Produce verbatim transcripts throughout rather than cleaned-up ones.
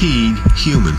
guaranteed human.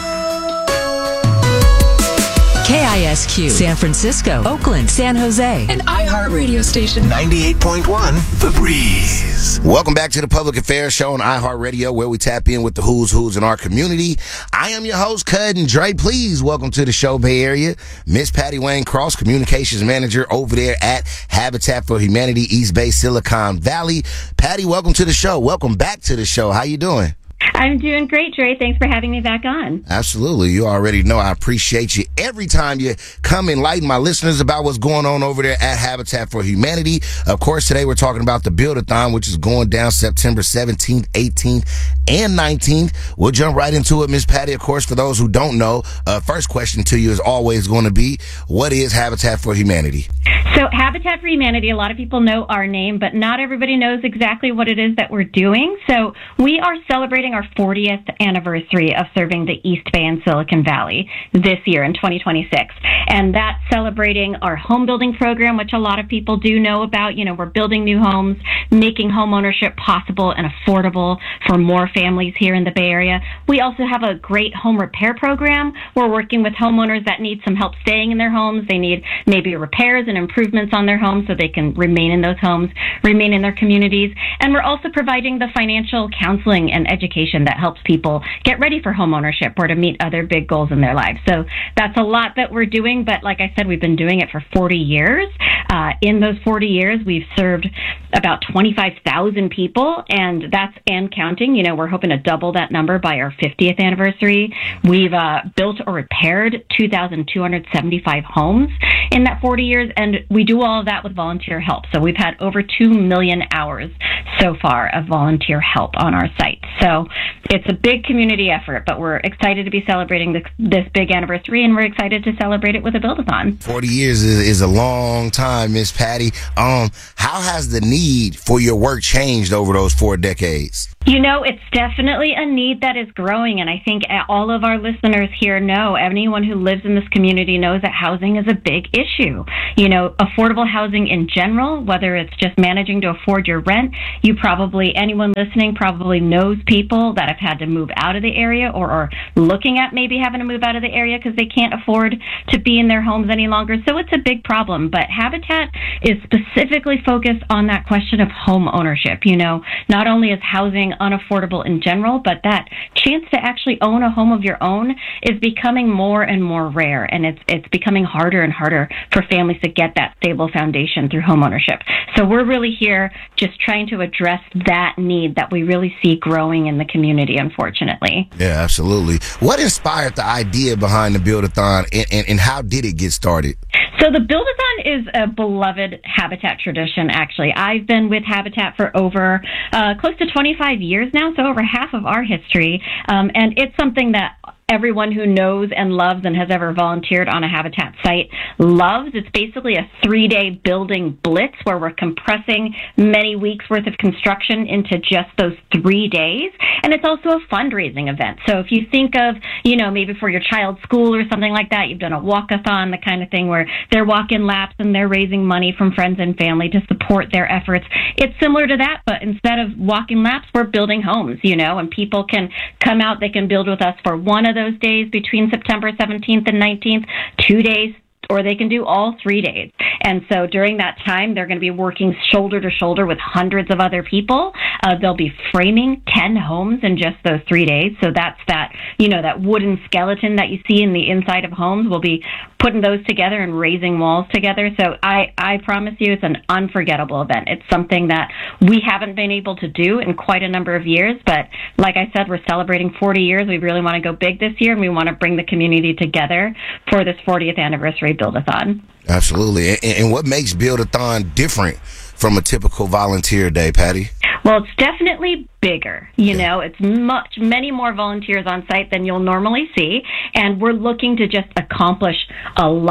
K I S Q, San Francisco, Oakland, San Jose, an iHeart radio station. ninety-eight point one, The Breeze. Welcome back to the Public Affairs Show on iHeartRadio, where we tap in with the who's who's in our community. I am your host, Cudden Dre. Please welcome to the show, Bay Area, Miss Patty Wayne Cross, Communications Manager over there at Habitat for Humanity, East Bay, Silicon Valley. Patty, welcome to the show. Welcome back to the show. How you doing? I'm doing great, Dre. Thanks for having me back on. Absolutely. You already know I appreciate you every time you come enlighten my listeners about what's going on over there at Habitat for Humanity. Of course, today we're talking about the Build-A-Thon, which is going down September seventeenth, eighteenth, and nineteenth. We'll jump right into it, Miss Patty. Of course, for those who don't know, uh, first question to you is always going to be, what is Habitat for Humanity? So Habitat for Humanity, a lot of people know our name, but not everybody knows exactly what it is that we're doing. So we are celebrating our fortieth anniversary of serving the East Bay and Silicon Valley this year in twenty twenty-six. And that's celebrating our home building program, which a lot of people do know about. You know, we're building new homes, making home ownership possible and affordable for more families here in the Bay Area. We also have a great home repair program. We're working with homeowners that need some help staying in their homes. They need maybe repairs and improvements on their homes so they can remain in those homes, remain in their communities. And we're also providing the financial counseling and education that helps people get ready for home ownership or to meet other big goals in their lives. So that's a lot that we're doing, but like I said, we've been doing it for forty years. Uh, in those forty years, we've served about twenty-five thousand people, and that's and counting. You know, we're hoping to double that number by our fiftieth anniversary. We've uh, built or repaired two thousand two hundred seventy-five homes in that forty years, and we do all of that with volunteer help. So we've had over two million hours so far of volunteer help on our site. So it's a big community effort, but we're excited to be celebrating this, this big anniversary, and we're excited to celebrate it with a Build-A-Thon. forty years is, is a long time, Miss Patty. Um, how has the need for your work changed over those four decades? You know, it's definitely a need that is growing, and I think all of our listeners here know, anyone who lives in this community knows that housing is a big issue. You know, affordable housing in general, whether it's just managing to afford your rent, you probably, anyone listening probably knows people that have had to move out of the area or are looking at maybe having to move out of the area because they can't afford to be in their homes any longer. So it's a big problem, but Habitat is specifically focused on that question of home ownership. You know, not only is housing unaffordable in general, but that chance to actually own a home of your own is becoming more and more rare, and it's it's becoming harder and harder for families to get that stable foundation through home ownership. So we're really here just trying to address that need that we really see growing in the community, unfortunately. Yeah, absolutely. What inspired the idea behind the Build-A-Thon, and, and, and how did it get started? So the Build-A-Thon is a beloved Habitat tradition, actually. I've been with Habitat for over uh, close to twenty-five years now, so over half of our history. Um, and it's something that everyone who knows and loves and has ever volunteered on a Habitat site loves. It's basically a three-day building blitz where we're compressing many weeks' worth of construction into just those three days. And it's also a fundraising event. So if you think of, you know, maybe for your child's school or something like that, you've done a walk-a-thon, the kind of thing where they're walking laps and they're raising money from friends and family to support their efforts. It's similar to that, but instead of walking laps, we're building homes, you know, and people can come out, they can build with us for one of those days between September seventeenth and nineteenth, two days, or they can do all three days. And so during that time, they're going to be working shoulder to shoulder with hundreds of other people. Uh, they'll be framing ten homes in just those three days. So that's that, you know, that wooden skeleton that you see in the inside of homes. We'll be putting those together and raising walls together. So I, I promise you it's an unforgettable event. It's something that we haven't been able to do in quite a number of years. But like I said, we're celebrating forty years. We really want to go big this year, and we want to bring the community together for this fortieth anniversary Build-A-Thon. Absolutely. And, and what makes Build-A-Thon different from a typical volunteer day, Patty? Well, it's definitely bigger. You know, it's much, many more volunteers on site than you'll normally see. And we're looking to just accomplish a lot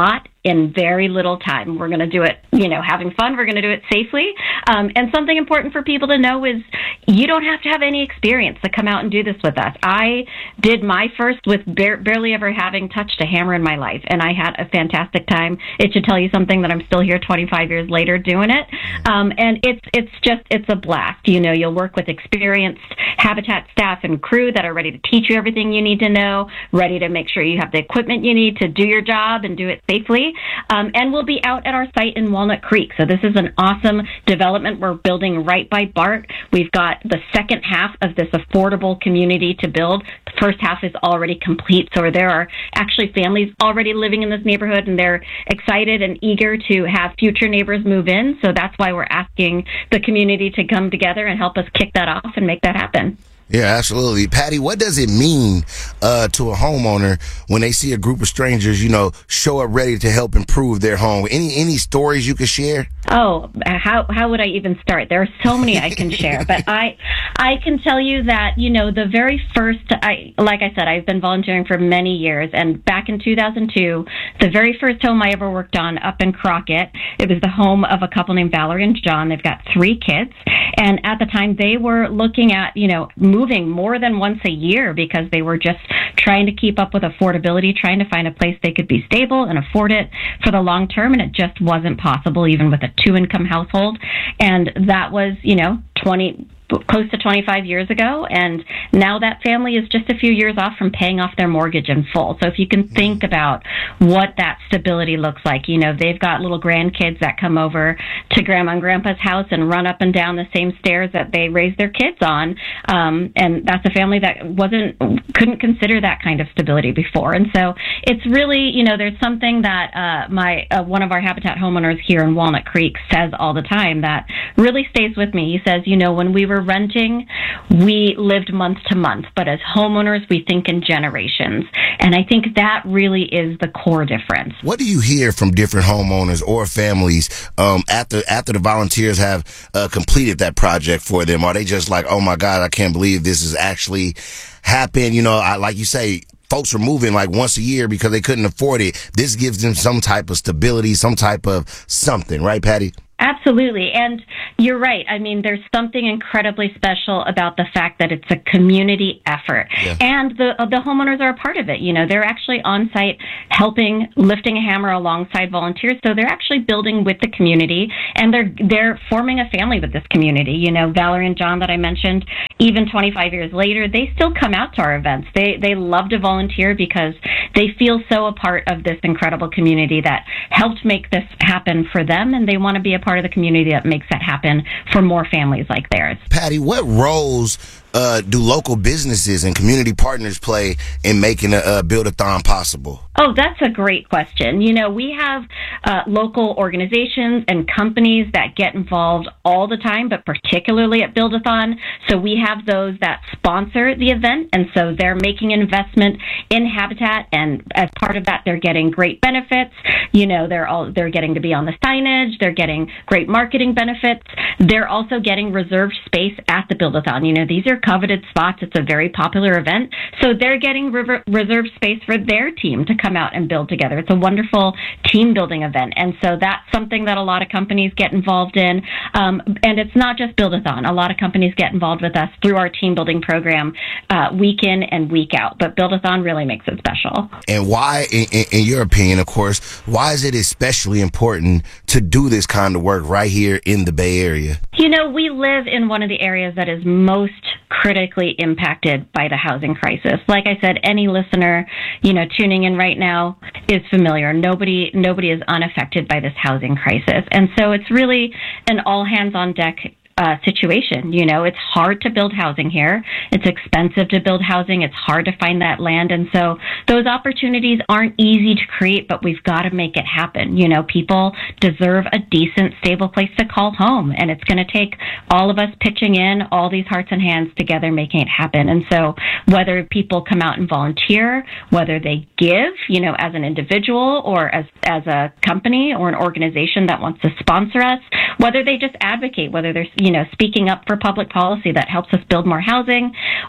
in very little time. We're going to do it, you know, having fun. We're going to do it safely. Um, and something important for people to know is you don't have to have any experience to come out and do this with us. I did my first with bar- barely ever having touched a hammer in my life, and I had a fantastic time. It should tell you something that I'm still here twenty-five years later doing it. Um, and it's it's just, it's a blast. You know, you'll work with experienced Habitat staff and crew that are ready to teach you everything you need to know, ready to make sure you have the equipment you need to do your job and do it safely. Um, and we'll be out at our site in Walnut Creek. So this is an awesome development we're building right by BART. We've got the second half of this affordable community to build. The first half is already complete. So there are actually families already living in this neighborhood, and they're excited and eager to have future neighbors move in. So that's why we're asking the community to come together and help us kick that off and make that happen. Yeah, absolutely. Patty, what does it mean uh, to a homeowner when they see a group of strangers, you know, show up ready to help improve their home? Any any stories you could share? Oh, how how would I even start? There are so many I can share, but I I can tell you that, you know, the very first, I like I said, I've been volunteering for many years, and back in two thousand two, the very first home I ever worked on up in Crockett, it was the home of a couple named Valerie and John. They've got three kids, and at the time they were looking at, you know, moving more than once a year because they were just trying to keep up with affordability, trying to find a place they could be stable and afford it for the long term, and it just wasn't possible even with a two-income household. And that was, you know, twenty close to twenty-five years ago, and now that family is just a few years off from paying off their mortgage in full. So if you can think about what that stability looks like, you know, they've got little grandkids that come over to Grandma and Grandpa's house and run up and down the same stairs that they raised their kids on, um, and that's a family that wasn't couldn't consider that kind of stability before. And so it's really, you know, there's something that uh, my uh, one of our Habitat homeowners here in Walnut Creek says all the time that really stays with me. He says, you know, when we were renting, we lived month to month, but as homeowners, we think in generations. And I think that really is the core difference. What do you hear from different homeowners or families um, after after the volunteers have uh, completed that project for them? Are they just like, oh my God, I can't believe this has actually happened? You know, I, like you say, folks are moving like once a year because they couldn't afford it. This gives them some type of stability, some type of something, right, Patty? Absolutely. And you're right. I mean, there's something incredibly special about the fact that it's a community effort. Yeah. And the the homeowners are a part of it. You know, they're actually on site helping, lifting a hammer alongside volunteers. So they're actually building with the community, and they're they're forming a family with this community. You know, Valerie and John that I mentioned, even twenty-five years later, they still come out to our events. They they love to volunteer because they feel so a part of this incredible community that helped make this happen for them, and they want to be a part of the community that makes that happen for more families like theirs. Patty, what roles uh, do local businesses and community partners play in making a, a Build-A-Thon possible? Oh, that's a great question. You know, we have uh, local organizations and companies that get involved all the time, but particularly at Build-A-Thon. So we have those that sponsor the event, and so they're making an investment in Habitat, and as part of that, they're getting great benefits. You know, they're all they're getting to be on the signage, they're getting great marketing benefits. They're also getting reserved space at the Build-A-Thon. You know, these are coveted spots. It's a very popular event, so they're getting river- reserved space for their team to come out and build together. It's a wonderful team building event, and so that's something that a lot of companies get involved in. Um, and it's not just Build-A-Thon. A lot of companies get involved with us through our team building program uh, week in and week out, but Build-A-Thon really makes it special. And why, in, in your opinion, of course, why is it especially important to do this kind of work right here in the Bay Area? You know, we live in one of the areas that is most critically impacted by the housing crisis. Like I said, any listener, you know, tuning in right now is familiar. Nobody, nobody is unaffected by this housing crisis. And so it's really an all hands on deck Uh, situation. You know, it's hard to build housing here. It's expensive to build housing. It's hard to find that land. And so those opportunities aren't easy to create, but we've got to make it happen. You know, people deserve a decent, stable place to call home. And it's going to take all of us pitching in, all these hearts and hands together, making it happen. And so whether people come out and volunteer, whether they give, you know, as an individual or as, as a company or an organization that wants to sponsor us, whether they just advocate, whether they're, you know, speaking up for public policy that helps us build more housing,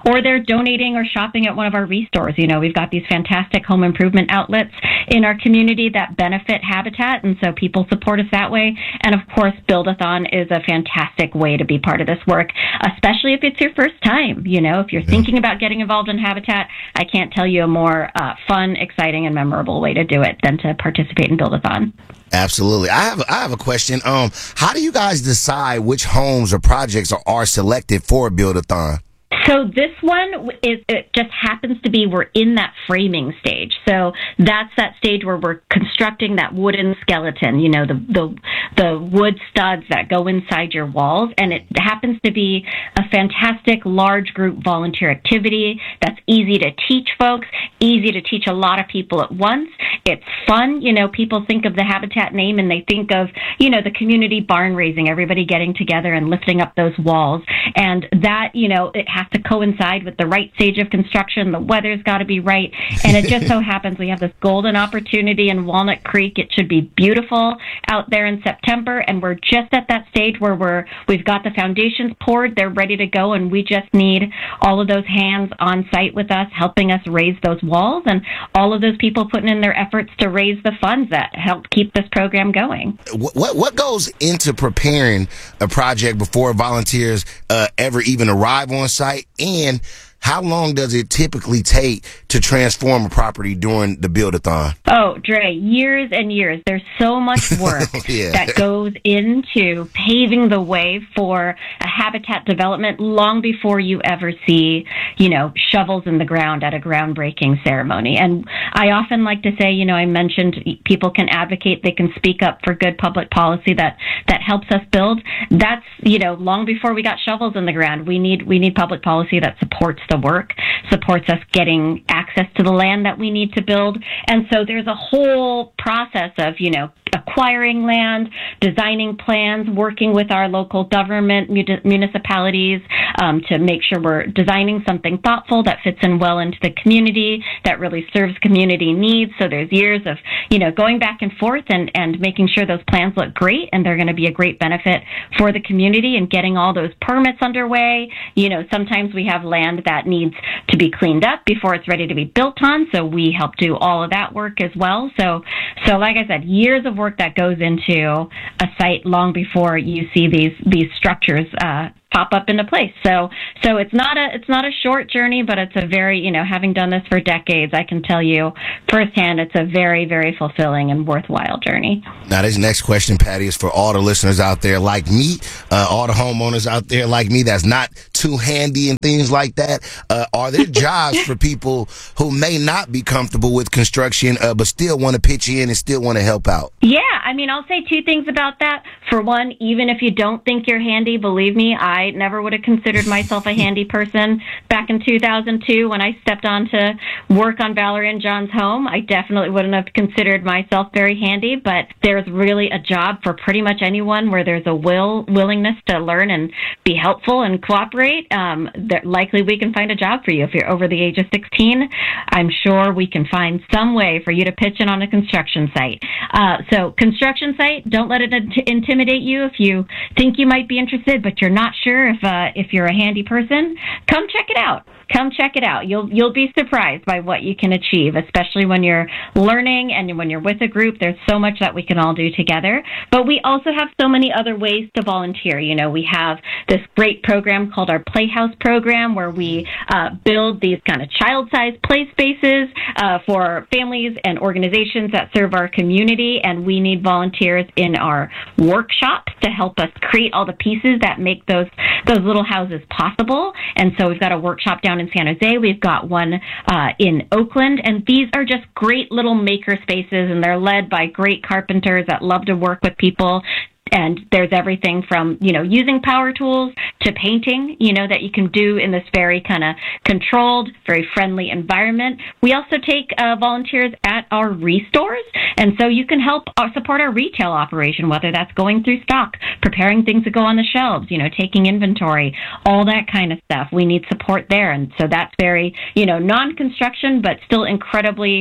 or they're donating or shopping at one of our restores. You know, we've got these fantastic home improvement outlets in our community that benefit Habitat, and so people support us that way. And of course, Build-a-thon is a fantastic way to be part of this work, especially if it's your first time. You know, if you're thinking about getting involved in Habitat, I can't tell you a more uh, fun, exciting, and memorable way to do it than to participate in Build-a-thon. Absolutely. I have I have a question. Um, how do you guys decide which homes or projects are, are selected for a Build-a-thon? So this one is, it just happens to be, we're in that framing stage. So that's that stage where we're constructing that wooden skeleton, you know, the, the, the wood studs that go inside your walls. And it happens to be a fantastic large group volunteer activity that's easy to teach folks, easy to teach a lot of people at once. It's fun. You know, people think of the Habitat name and they think of, you know, the community barn raising, everybody getting together and lifting up those walls. And that, you know, it has to coincide with the right stage of construction. The weather's got to be right. And it just so happens we have this golden opportunity in Walnut Creek. It should be beautiful out there in September. And we're just at that stage where we're, we've got the foundations poured. They're ready to go. And we just need all of those hands on site with us, helping us raise those walls, and all of those people putting in their efforts to raise the funds that help keep this program going. What what, what goes into preparing a project before volunteers uh, ever even arrive on site? And how long does it typically take to transform a property during the Build-a-thon? Oh, Dre, years and years. There's so much work yeah. that goes into paving the way for a habitat development long before you ever see, you know, shovels in the ground at a groundbreaking ceremony. And I often like to say, you know, I mentioned people can advocate, they can speak up for good public policy that, that helps us build. That's, you know, long before we got shovels in the ground. We need, we need public policy that supports the work, supports us getting access to the land that we need to build. And so there's a whole process of, you know, acquiring land, designing plans, working with our local government, municipalities, um, to make sure we're designing something thoughtful that fits in well into the community, that really serves community needs. So there's years of, you know, going back and forth and, and making sure those plans look great and they're going to be a great benefit for the community, and getting all those permits underway. You know, sometimes we have land that needs to be cleaned up before it's ready to be built on, so we help do all of that work as well. So, so like I said, years of work that goes into a site long before you see these these structures uh, pop up into place. So, so it's not a it's not a short journey, but it's a very, you know, having done this for decades, I can tell you firsthand, it's a very, very fulfilling and worthwhile journey. Now, this next question, Patty, is for all the listeners out there like me, uh, all the homeowners out there like me that's not too handy and things like that. Uh, are there jobs for people who may not be comfortable with construction, uh, but still want to pitch in and still want to help out? Yeah, I mean, I'll say two things about that. For one, even if you don't think you're handy, believe me, I never would have considered myself a handy person back in two thousand two when I stepped on to work on Valerie and John's home. I definitely wouldn't have considered myself very handy, but there's really a job for pretty much anyone where there's a will willingness to learn and be helpful and cooperate. Um, that likely we can find a job for you. If you're over the age of sixteen, I'm sure we can find some way for you to pitch in on a construction site. Uh, so construction site, don't let it int- intimidate you. If you think you might be interested, but you're not sure if uh, if you're a handy person, come check it out. Come check it out. You'll you'll be surprised by what you can achieve, especially when you're learning and when you're with a group. There's so much that we can all do together. But we also have so many other ways to volunteer. You know, we have this great program called our Playhouse program, where we uh, build these kind of child-sized play spaces uh, for families and organizations that serve our community. And we need volunteers in our workshops to help us create all the pieces that make those those little houses possible. And so we've got a workshop down in San Jose. We've got one uh, in Oakland. And these are just great little maker spaces, and they're led by great carpenters that love to work with people. And there's everything from, you know, using power tools to painting, you know, that you can do in this very kind of controlled, very friendly environment. We also take uh, volunteers at our restores. And so you can help uh, support our retail operation, whether that's going through stock, preparing things to go on the shelves, you know, taking inventory, all that kind of stuff. We need support there. And so that's very, you know, non-construction, but still incredibly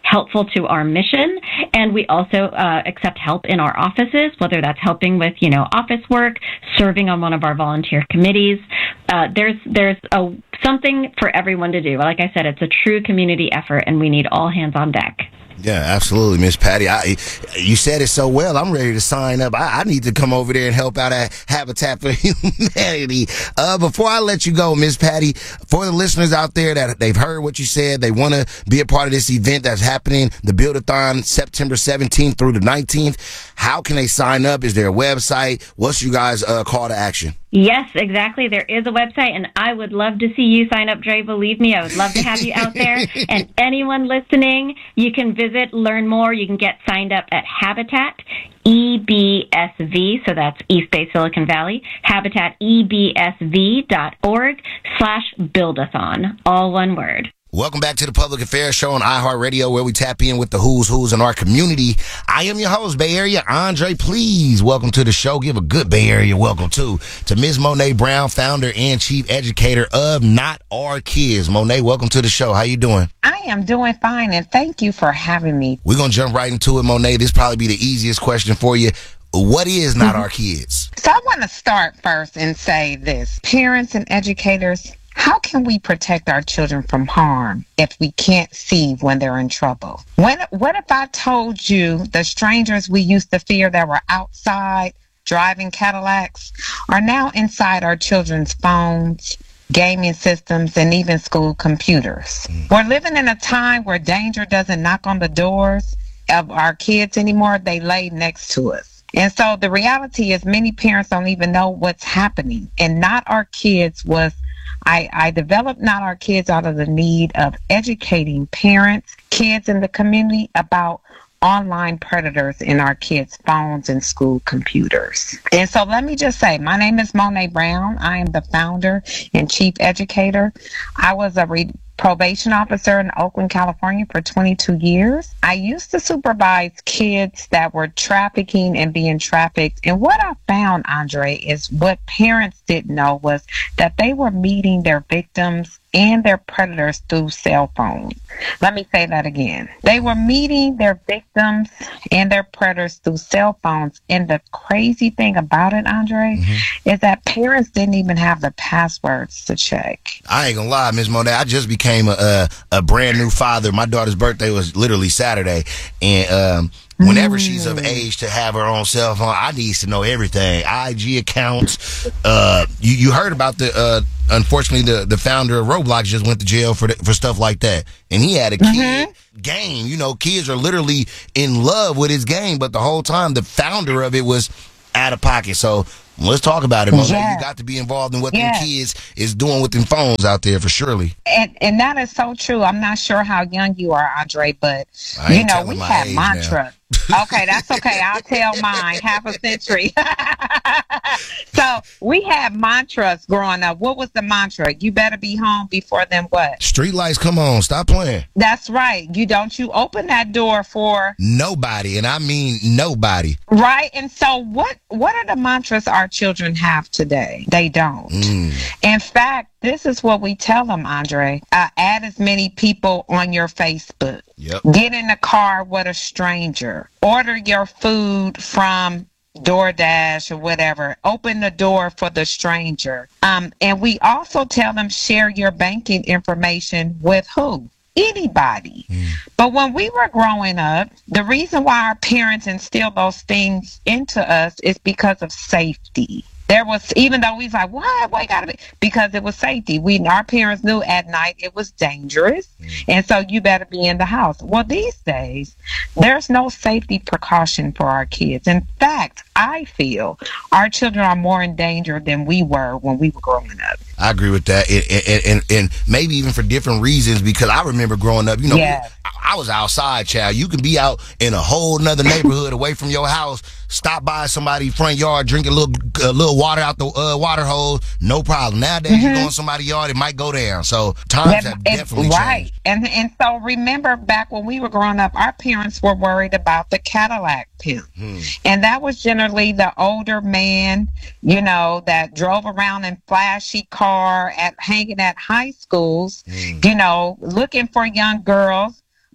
helpful to our mission. And we also uh, accept help in our offices, whether that's helping with, you know, office work, serving on one of our volunteer committees. Uh, there's there's a, something for everyone to do. Like I said, it's a true community effort, and we need all hands on deck. Yeah, absolutely, Miss Patty. I, you said it so well. I'm ready to sign up. I, I need to come over there and help out at Habitat for Humanity. Uh, before I let you go, Miss Patty, for the listeners out there that they've heard what you said, they want to be a part of this event that's happening, the Build-a-thon, September seventeenth through the nineteenth. How can they sign up? Is there a website? What's you guys' uh, call to action? Yes, exactly. There is a website, and I would love to see you sign up, Dre. Believe me, I would love to have you out there. And anyone listening, you can visit, learn more. You can get signed up at Habitat E B S V, so that's East Bay Silicon Valley, habitat e b s v dot org slash buildathon, all one word. Welcome back to the Public Affairs Show on iHeartRadio, where we tap in with the who's who's in our community. I am your host, Bay Area Andre. Please welcome to the show. Give a good Bay Area welcome to to Miz Monet Brown, founder and chief educator of Not Our Kids. Monet, welcome to the show. How you doing? I am doing fine, and thank you for having me. We're gonna jump right into it, Monet. This probably be the easiest question for you. What is Not Our Kids? So I want to start first and say this: parents and educators, how can we protect our children from harm if we can't see when they're in trouble? When, what if I told you the strangers we used to fear that were outside driving Cadillacs are now inside our children's phones, gaming systems, and even school computers? Mm. We're living in a time where danger doesn't knock on the doors of our kids anymore. They lay next to us. And so the reality is many parents don't even know what's happening. And Not Our Kids was I, I developed Not Our Kids out of the need of educating parents, kids in the community about online predators in our kids' phones and school computers. And so let me just say, my name is Monet Brown. I am the founder and chief educator. I was a re- probation officer in Oakland, California for twenty-two years. I used to supervise kids that were trafficking and being trafficked. And what I found, Andre, is what parents didn't know was that they were meeting their victims and their predators through cell phones. Let me say that again. They were meeting their victims and their predators through cell phones. And the crazy thing about it, Andre, mm-hmm. is that parents didn't even have the passwords to check. I ain't gonna lie, Miz Monet. I just became a, a a brand new father. My daughter's birthday was literally Saturday, and um, whenever mm. she's of age to have her own cell phone, I need to know everything. I G accounts. Uh, you you heard about the. Uh, unfortunately, the the founder of Roblox just went to jail for the, for stuff like that, and he had a kid mm-hmm. game. You know, kids are literally in love with his game, but the whole time the founder of it was out of pocket. So let's talk about it, Monet. Yeah. You got to be involved in what yeah. them kids is doing with them phones out there for surely. And and that is so true. I'm not sure how young you are, Andre, but you know, we have mantra. Okay, that's okay. I'll tell mine. Half a century. So we have mantras growing up. What was the mantra? You better be home before them what? Street lights, come on, stop playing. That's right. You don't you open that door for nobody, and I mean nobody. Right. And so what what are the mantras our children have today? They don't. Mm. In fact, this is what we tell them, Andre. Uh, add as many people on your Facebook. Yep. Get in a car with a stranger. Order your food from DoorDash or whatever. Open the door for the stranger. Um, and we also tell them share your banking information with who? Anybody. Mm. But when we were growing up, the reason why our parents instilled those things into us is because of safety. There was, even though we was like, what? Why gotta be? Because it was safety. We, our parents knew at night it was dangerous. Mm. And so you better be in the house. Well, these days, there's no safety precaution for our kids. In fact, I feel our children are more in danger than we were when we were growing up. I agree with that. And, and, and, and maybe even for different reasons, because I remember growing up, you know, yeah. I, I was outside, child. You can be out in a whole nother neighborhood away from your house, stop by somebody's front yard, drink a little, a little water out the uh, water hose, no problem. Nowadays, mm-hmm. you go in somebody's yard, it might go down. So times have definitely right. changed. And, and so remember back when we were growing up, our parents were worried about the Cadillac pimp. Hmm. And that was generally the older man, you know, that drove around in flashy car at hanging at high schools, hmm. you know, looking for young girls.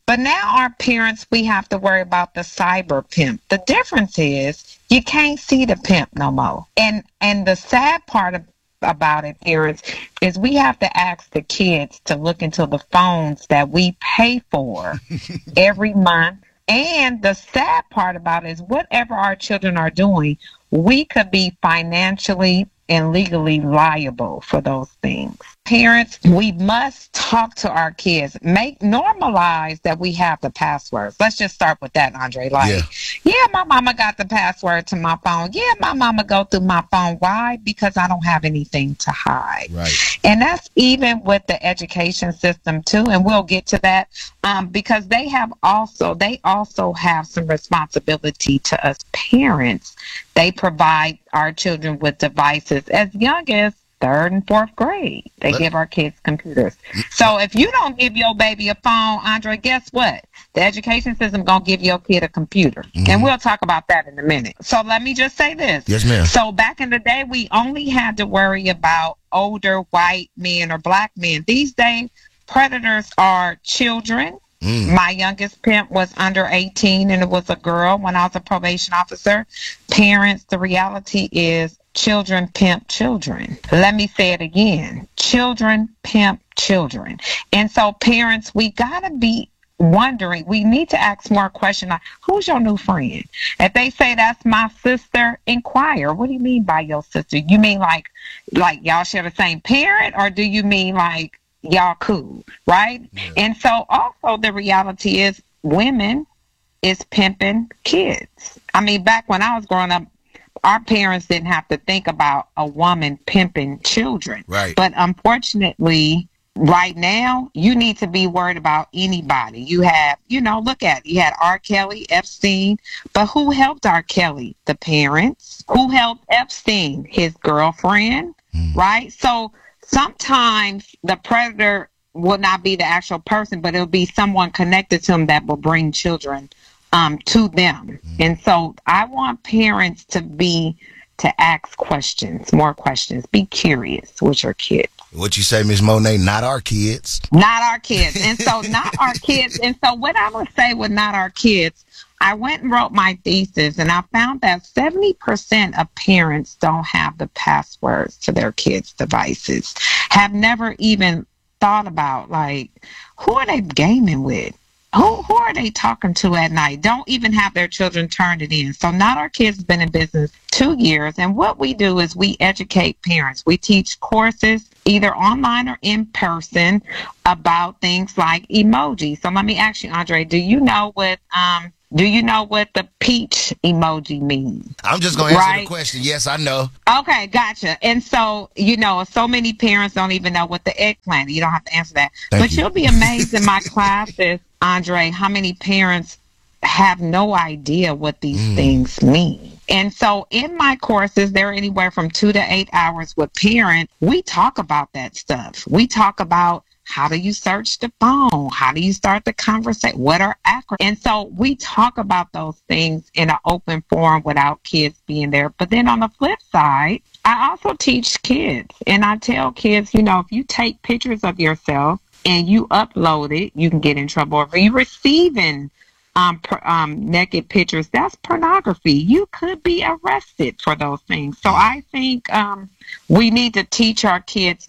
But now our parents, we have to worry about the cyber pimp. The difference is you can't see the pimp no more. And and the sad part of, about it, parents, is we have to ask the kids to look into the phones that we pay for every month. And the sad part about it is whatever our children are doing, we could be financially and legally liable for those things. Parents, we must talk to our kids. Make normalize that we have the passwords. Let's just start with that, Andre. Like, Yeah. yeah, my mama got the password to my phone. Yeah, my mama go through my phone. Why? Because I don't have anything to hide. Right. And that's even with the education system too. And we'll get to that um, because they have also they also have some responsibility to us parents. They provide our children with devices as young as third and fourth grade. They What? give our kids computers. So if you don't give your baby a phone, Andre, guess what? The education system gonna give your kid a computer. And we'll talk about that in a minute. So let me just say this. Yes, ma'am. So back in the day, we only had to worry about older white men or black men. These days, predators are children. Mm. My youngest pimp was under eighteen, and it was a girl when I was a probation officer. Parents, the reality is children pimp children. Let me say it again. Children pimp children. And so parents, we got to be wondering, we need to ask more questions like, who's your new friend? If they say that's my sister, inquire. What do you mean by your sister? You mean like, like y'all share the same parent, or do you mean like y'all cool, right? Yeah. And so also the reality is women is pimping kids. I mean, back when I was growing up, our parents didn't have to think about a woman pimping children. Right. But unfortunately, right now, you need to be worried about anybody. You have, you know, look at it. You had R. Kelly, Epstein, but who helped R. Kelly? The parents. Who helped Epstein? His girlfriend, Mm. right? So sometimes the predator will not be the actual person, but it'll be someone connected to him that will bring children um, to them. And so I want parents to be, to ask questions, more questions, be curious with your kids. What you say, Miss Monet? Not our kids. Not our kids. And so not our kids. And so what I would say with not our kids, I went and wrote my thesis, and I found that seventy percent of parents don't have the passwords to their kids' devices, have never even thought about, like, who are they gaming with? Who who are they talking to at night? Don't even have their children turn it in. So Not Our Kids has been in business two years. And what we do is we educate parents. We teach courses, either online or in person, about things like emoji. So let me ask you, Andre, do you know what um do you know what the peach emoji means? I'm just going to answer Right. the question. Yes, I know. Okay, gotcha. And so, you know, so many parents don't even know what the eggplant is. You don't have to answer that. Thank but you. You'll be amazed in my classes, Andre, how many parents have no idea what these Mm. things mean. And so in my courses, they're anywhere from two to eight hours with parents. We talk about that stuff. We talk about how do you search the phone? How do you start the conversation? What are acronyms? And so we talk about those things in an open forum without kids being there. But then on the flip side, I also teach kids. And I tell kids, you know, if you take pictures of yourself and you upload it, you can get in trouble. If you're receiving um, pr- um, naked pictures, that's pornography. You could be arrested for those things. So I think um, we need to teach our kids